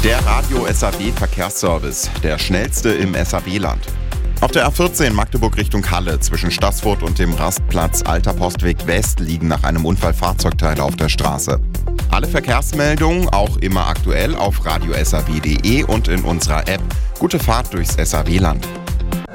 Der Radio SAW Verkehrsservice, der schnellste im SAW-Land. Auf der A14 Magdeburg Richtung Halle zwischen Staßfurt und dem Rastplatz Alter Postweg West liegen nach einem Unfall Fahrzeugteile auf der Straße. Alle Verkehrsmeldungen auch immer aktuell auf radiosaw.de und in unserer App. Gute Fahrt durchs SAW-Land.